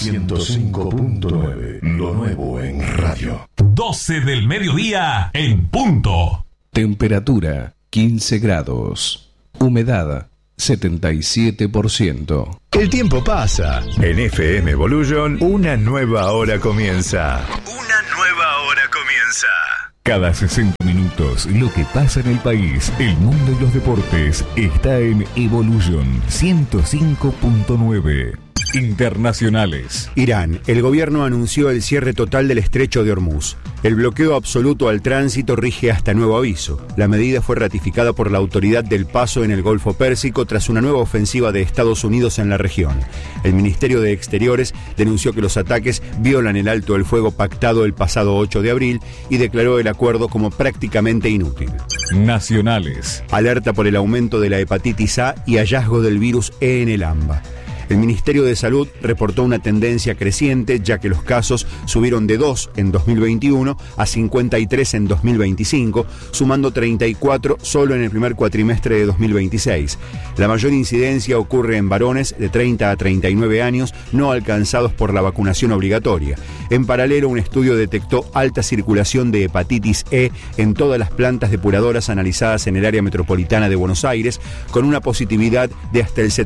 105.9, lo nuevo en radio. 12 del mediodía en punto. Temperatura 15 grados. Humedad 77%. El tiempo pasa. En FM Evolution, una nueva hora comienza. Cada 60 minutos, lo que pasa en el país, el mundo y los deportes, está en Evolution 105.9. Internacionales. Irán. El gobierno anunció el cierre total del estrecho de Hormuz. El bloqueo absoluto al tránsito rige hasta nuevo aviso. La medida fue ratificada por la Autoridad del Paso en el Golfo Pérsico tras una nueva ofensiva de Estados Unidos en la región. El Ministerio de Exteriores denunció que los ataques violan el alto el fuego pactado el pasado 8 de abril y declaró el acuerdo como prácticamente inútil. Nacionales. Alerta por el aumento de la hepatitis A y hallazgo del virus E en el AMBA. El Ministerio de Salud reportó una tendencia creciente, ya que los casos subieron de 2 en 2021 a 53 en 2025, sumando 34 solo en el primer cuatrimestre de 2026. La mayor incidencia ocurre en varones de 30 a 39 años no alcanzados por la vacunación obligatoria. En paralelo, un estudio detectó alta circulación de hepatitis E en todas las plantas depuradoras analizadas en el área metropolitana de Buenos Aires, con una positividad de hasta el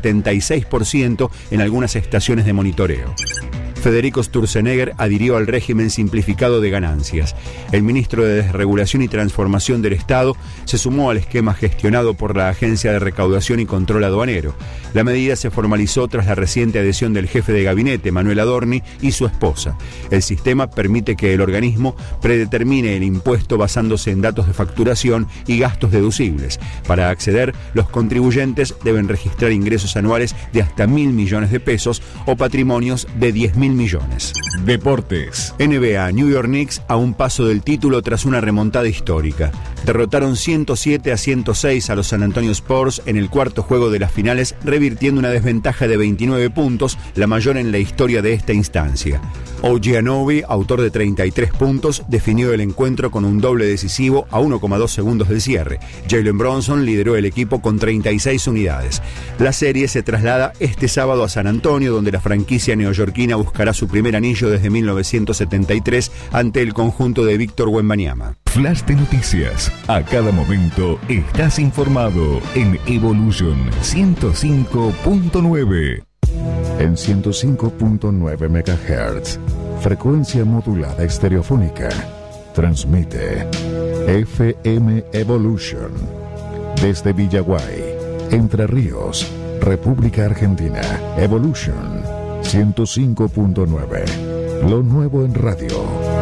76% en algunas estaciones de monitoreo. Federico Sturzenegger adhirió al régimen simplificado de ganancias. El ministro de Desregulación y Transformación del Estado se sumó al esquema gestionado por la Agencia de Recaudación y Control Aduanero. La medida se formalizó tras la reciente adhesión del jefe de gabinete, Manuel Adorni, y su esposa. El sistema permite que el organismo predetermine el impuesto basándose en datos de facturación y gastos deducibles. Para acceder, los contribuyentes deben registrar ingresos anuales de hasta 1.000 millones de pesos o patrimonios de 10.000 millones. Deportes. NBA, New York Knicks a un paso del título tras una remontada histórica. Derrotaron 107-106 a los San Antonio Spurs en el cuarto juego de las finales, revirtiendo una desventaja de 29 puntos, la mayor en la historia de esta instancia. OG Anunoby, autor de 33 puntos, definió el encuentro con un doble decisivo a 1,2 segundos del cierre. Jalen Brunson lideró el equipo con 36 unidades. La serie se traslada este sábado a San Antonio, donde la franquicia neoyorquina buscará su primer anillo desde 1973 ante el conjunto de Víctor Wembanyama. Flash de noticias. A cada momento estás informado en Evolution 105.9. En 105.9 MHz, frecuencia modulada estereofónica, transmite FM Evolution desde Villaguay, Entre Ríos, República Argentina. Evolution 105.9, lo nuevo en radio.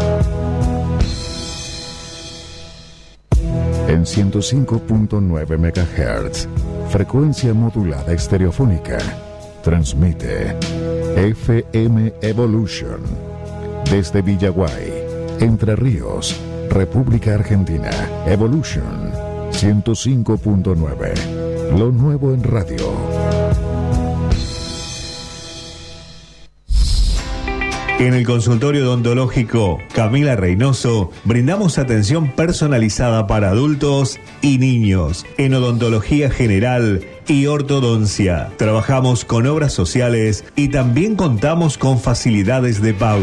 En 105.9 MHz, frecuencia modulada estereofónica, transmite FM Evolution desde Villaguay, Entre Ríos, República Argentina. Evolution 105.9, lo nuevo en radio. En el consultorio odontológico Camila Reynoso brindamos atención personalizada para adultos y niños en odontología general y ortodoncia. Trabajamos con obras sociales y también contamos con facilidades de pago.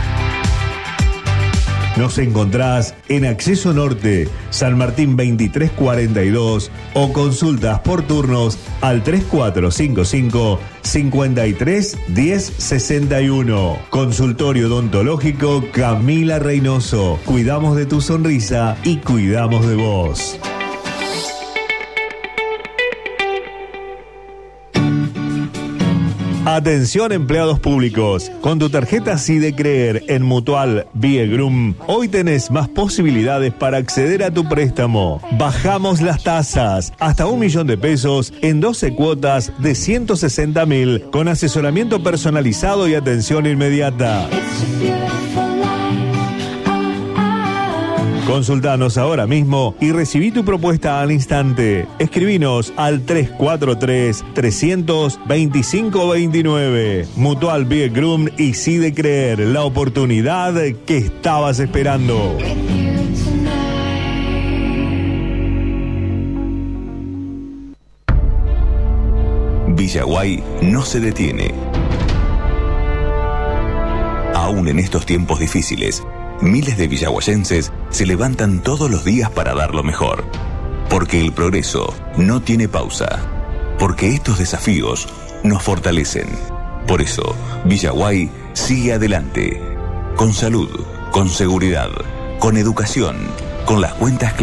Nos encontrás en Acceso Norte, San Martín 2342 o consultas por turnos al 3455 53 10 61. Consultorio odontológico Camila Reynoso. Cuidamos de tu sonrisa y cuidamos de vos. Atención empleados públicos, con tu tarjeta SIDECREER en Mutual Viegrum, hoy tenés más posibilidades para acceder a tu préstamo. Bajamos las tasas, hasta 1 millón de pesos en 12 cuotas de 160.000, con asesoramiento personalizado y atención inmediata. Consultanos ahora mismo y recibí tu propuesta al instante. Escribinos al 343-300-2529. Mutual Viegrum y SIDECREER, la oportunidad que estabas esperando. Villaguay no se detiene. Aún en estos tiempos difíciles, miles de villaguayenses se levantan todos los días para dar lo mejor. Porque el progreso no tiene pausa. Porque estos desafíos nos fortalecen. Por eso, Villaguay sigue adelante. Con salud, con seguridad, con educación, con las cuentas claras.